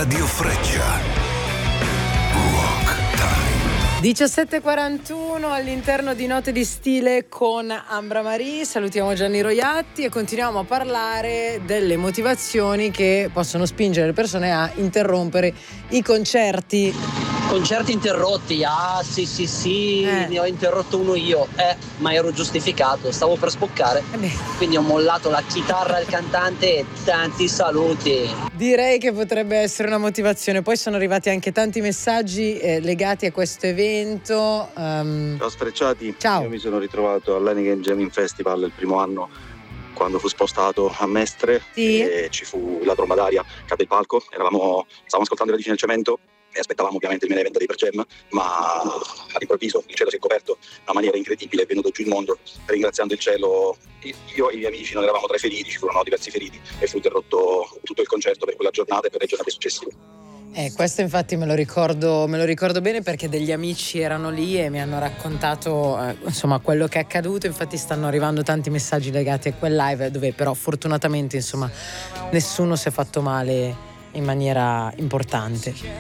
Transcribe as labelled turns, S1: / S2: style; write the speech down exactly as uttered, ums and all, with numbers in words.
S1: Radio Freccia. Rock Time.
S2: diciassette e quarantuno all'interno di Note di Stile con Ambra Marie. Salutiamo Gianni Roiatti e continuiamo a parlare delle motivazioni che possono spingere le persone a interrompere i concerti.
S3: Concerti interrotti, ah sì sì sì,
S2: Eh.
S3: ne ho interrotto uno io, eh, ma ero giustificato, stavo per spoccare,
S2: Eh beh,
S3: quindi ho mollato la chitarra al cantante e tanti saluti.
S2: direi che potrebbe essere una motivazione. Poi sono arrivati anche tanti messaggi eh, legati a questo evento. Um,
S4: Ciao Sfrecciati,
S2: Ciao.
S4: io mi sono ritrovato all'Heineken Jamming Festival il primo anno quando fu spostato a Mestre
S2: Sì.
S4: e ci fu la tromba d'aria, cadde il palco, eravamo, stavamo ascoltando le radici nel cemento e aspettavamo ovviamente il main event dei Per Jam, ma all'improvviso il cielo si è coperto in una maniera incredibile, è venuto giù il mondo, ringraziando il cielo. Io e i miei amici non eravamo tra i feriti, ci furono diversi feriti e fu interrotto tutto il concerto per quella giornata e per le giornate successive.
S2: Eh, questo infatti me lo ricordo, me lo ricordo bene perché degli amici erano lì e mi hanno raccontato eh, insomma quello che è accaduto. Infatti stanno arrivando tanti messaggi legati a quel live dove però fortunatamente insomma nessuno si è fatto male in maniera importante.